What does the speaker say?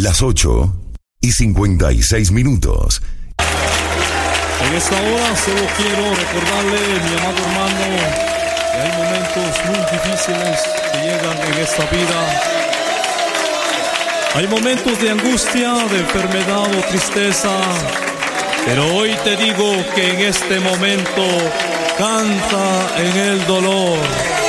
Las 8:56. En esta hora solo quiero recordarle, mi amado hermano, que hay momentos muy difíciles que llegan en esta vida. Hay momentos de angustia, de enfermedad o tristeza, pero hoy te digo que en este momento canta en el dolor.